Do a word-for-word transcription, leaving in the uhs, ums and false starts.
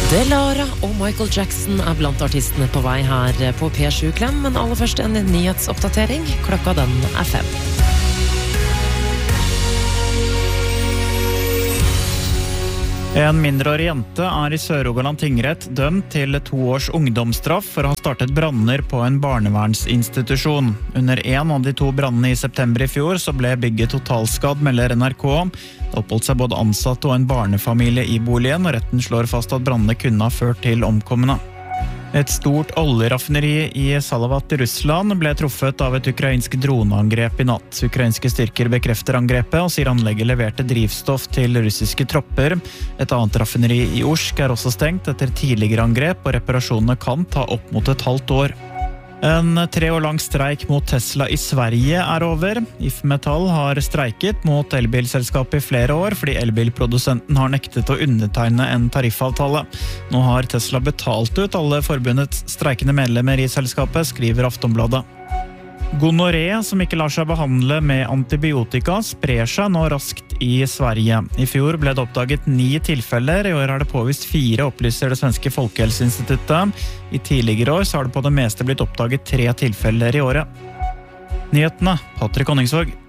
Delara og Michael Jackson er blant artistene på vei her på P sju Klem, men aller først en nyhetsoppdatering. Klokka den er fem. En mindreårig jente er i Sør-Rogaland tingrett dømt til to års ungdomsstraff for å ha startet branner på en barnevernsinstitusjon. Under en av de to brannene i september i fjor så ble bygget totalskadd, melder N R K. Det oppholdt seg både ansatte og en barnefamilie i boligen, og retten slår fast at brannene kunne ha ført til omkomne. Et stort oljeraffineri i Salavat i Russland ble truffet av et ukrainsk droneangrep i natt. Ukrainske styrker bekrefter angrepet og sier anlegget leverte drivstoff til russiske tropper. Et annet raffineri i Orsk er også stengt etter tidligere angrep, og reparasjonene kan ta opp mot et halvt år. En tre år lang streik mot Tesla i Sverige er over. I F Metall har streiket mot elbilselskapet i flere år, fordi elbilprodusenten har nektet å undertegne en tariffavtale. Nå har Tesla betalt ut alle forbundets streikende medlemmer i selskapet, skriver Aftonbladet. Gonoré, som ikke lar seg behandle med antibiotika, sprer seg nå raskt i Sverige. I fjor ble det oppdaget ni tilfeller, i år er det påvist fire, opplyser det svenske Folkehelseinstituttet. I tidligere år så har det på det meste blitt oppdaget tre tilfeller i året. Nyhetene, Patrick Honningsvåg.